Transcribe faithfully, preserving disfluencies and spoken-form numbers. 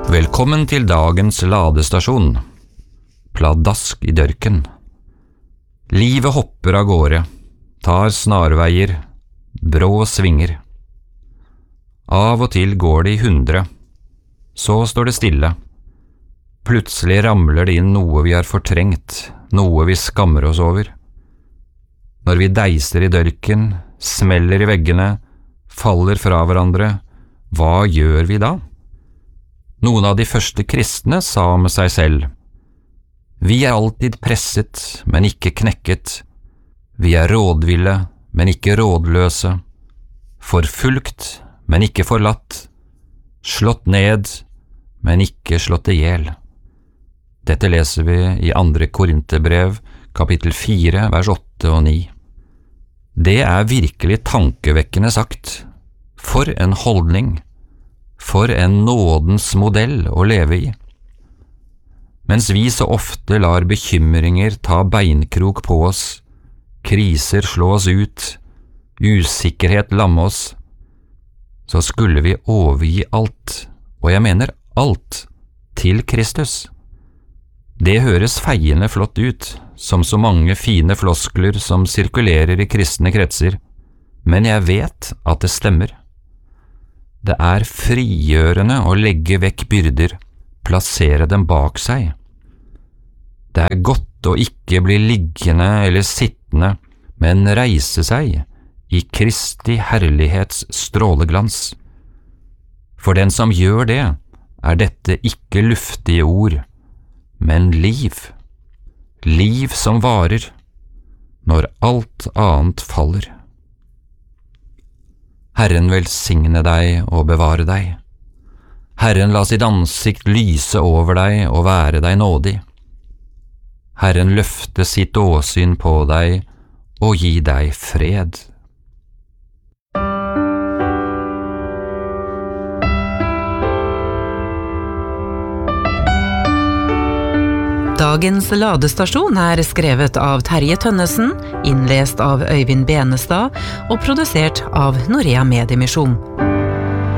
Velkommen til dagens ladestasjon. Pladask i dørken. Livet hopper av gårde, tar snarveier, brå svinger. Av og til går det i hundre, så står det stille. Plutselig ramler det inn noe vi har fortrengt, noe vi skammer oss over. Når vi deiser i dørken, smeller i veggene, faller fra hverandre, hva gjør vi da? Noen av de første kristne sa med seg selv: Vi er alltid presset, men ikke knekket. Vi er rådville, men ikke rådløse. Forfulgt, men ikke forlatt. Slått ned, men ikke slått ihjel. Dette leser vi i andre Korinterbrev, kapittel fire, vers åtte og ni. Det er virkelig tankevekkende sagt. For en holdning! For en nådens modell å leve i. Mens vi så ofte lar bekymringer ta beinkrok på oss, kriser slå oss ut, usikkerhet lamme oss, så skulle vi overgi alt, og jeg mener alt, til Kristus. Det høres feiende flott ut, som så mange fine floskler som sirkulerer i kristne kretser, men jeg vet at det stemmer. Det er frigjørende å legge vekk byrder, plassere dem bak seg. Det er godt å ikke bli liggende eller sittende, men reise seg i Kristi herlighets stråleglans. For den som gjør det, er dette ikke luftige ord, men liv. Liv som varer, når alt annet faller. Herren velsigne deg og bevare deg. Herren la sitt ansikt lyse over deg og være deg nådig. Herren løfte sitt åsyn på deg og gi deg fred. Dagens ladestasjon er skrevet av Terje Tønnesen, innlest av Øyvind Benestad og produsert av Norea Mediemisjon.